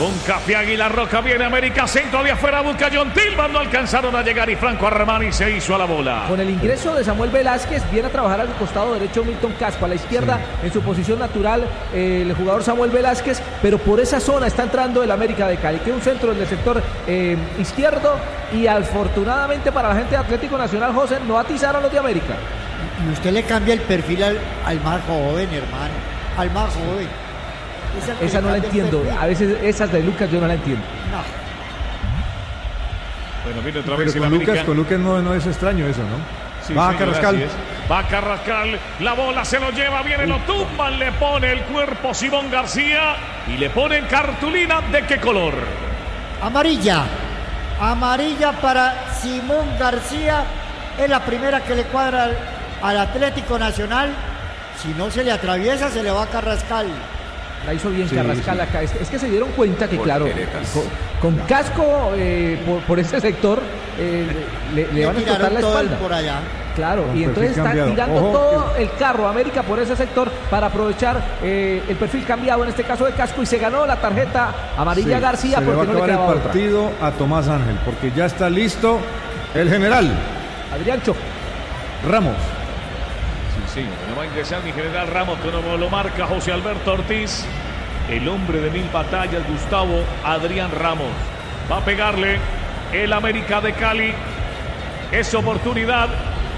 Con Café Águila Roja viene América, centro de afuera, busca John Tillman, no alcanzaron a llegar y Franco Armani se hizo a la bola. Con el ingreso de Samuel Velázquez viene a trabajar al costado derecho Milton Casco, a la izquierda en su posición natural el jugador Samuel Velázquez, pero por esa zona está entrando el América de Cali, que es un centro en el sector izquierdo y afortunadamente para la gente de Atlético Nacional, José, no atizaron los de América. Y usted le cambia el perfil al más joven, hermano, al más joven. Esa no la entiendo, a veces esas de Lucas yo no la entiendo. No. Bueno, viene otra vez pero con Lucas no es extraño eso, ¿no? Sí, va a Carrascal. Va a Carrascal, la bola se lo lleva, viene lo tumban, le pone el cuerpo Simón García y le ponen cartulina. ¿De qué color? Amarilla. Amarilla para Simón García. Es la primera que le cuadra al Atlético Nacional. Si no se le atraviesa, se le va a Carrascal. La hizo bien Carrascal acá. Es que se dieron cuenta que, claro, con Casco por ese sector le van a explotar la espalda. Por allá. Claro, y entonces está tirando todo el carro América por ese sector para aprovechar el perfil cambiado, en este caso de Casco, y se ganó la tarjeta amarilla García porque no le quedaba el partido a Tomás Ángel, porque ya está listo el general Adrián Cho Ramos. Sí, no va a ingresar mi general Ramos, como lo marca José Alberto Ortiz. El hombre de 1000 batallas, Gustavo Adrián Ramos. Va a pegarle el América de Cali. Es oportunidad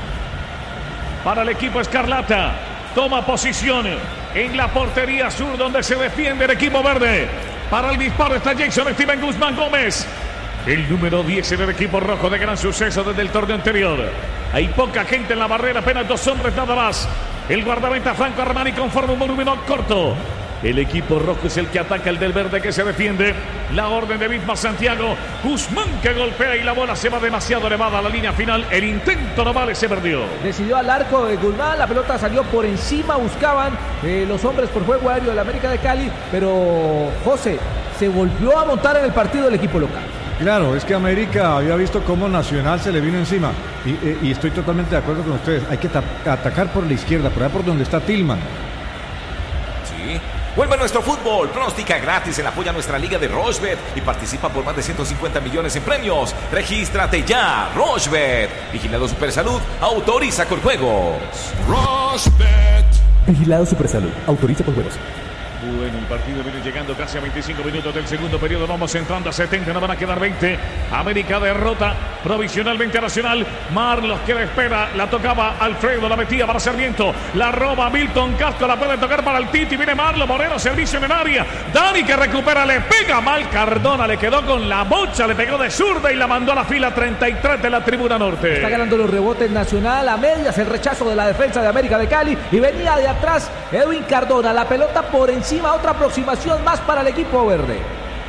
para el equipo Escarlata. Toma posición en la portería sur donde se defiende el equipo verde. Para el disparo está Jason Steven Guzmán Gómez. El número 10 en el equipo rojo, de gran suceso desde el torneo anterior. Hay poca gente en la barrera, apenas 2 hombres nada más. El guardameta Franco Armani conforma un volumen corto. El equipo rojo es el que ataca, el del verde que se defiende. La orden de Bismarck Santiago. Guzmán que golpea y la bola se va demasiado elevada a la línea final. El intento no vale, se perdió. Decidió al arco de Guzmán, la pelota salió por encima, buscaban los hombres por juego aéreo del América de Cali, pero José se volvió a montar en el partido del equipo local. Claro, es que América había visto cómo Nacional se le vino encima y estoy totalmente de acuerdo con ustedes. Hay que atacar por la izquierda, por allá por donde está Tillman. Sí. Vuelve a nuestro fútbol, pronostica gratis en apoya a nuestra liga de Rochebet y participa por más de 150 millones en premios. Regístrate ya, Rochebet. Vigilado Supersalud, autoriza con juegos. Rochebet. Vigilado Supersalud, autoriza con juegos. Bueno, el partido viene llegando casi a 25 minutos del segundo periodo. Vamos entrando a 70, no van a quedar 20. América derrota provisionalmente a Nacional. Marlos que la espera, la tocaba Alfredo, la metía para Sarmiento. La roba Milton Casco, la puede tocar para el Titi. Viene Marlos, Moreno, servicio en el área. Dani que recupera, le pega mal Cardona, le quedó con la bocha, le pegó de zurda y la mandó a la fila 33 de la tribuna norte. Está ganando los rebotes Nacional a medias, el rechazo de la defensa de América de Cali. Y venía de atrás Edwin Cardona, la pelota por encima, otra aproximación más para el equipo verde.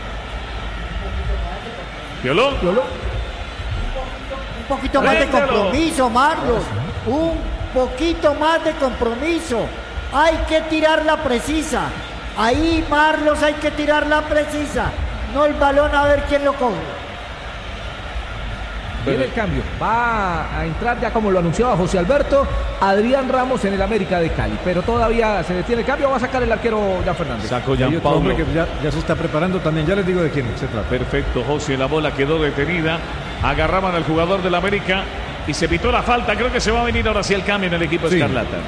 ¿Violó? Un poquito más de compromiso, Marlos. Un poquito más de compromiso. Hay que tirarla precisa. Ahí, Marlos, hay que tirarla precisa. No el balón a ver quién lo coge. Viene el cambio, va a entrar ya como lo anunciaba José Alberto, Adrián Ramos en el América de Cali, pero todavía se detiene el cambio, va a sacar el arquero Jan Fernández. Sacó Jan Paulo. Que ya se está preparando también, ya les digo de quién se trata. Perfecto, José, la bola quedó detenida, agarraban al jugador del América y se pitó la falta, creo que se va a venir ahora sí el cambio en el equipo Escarlata.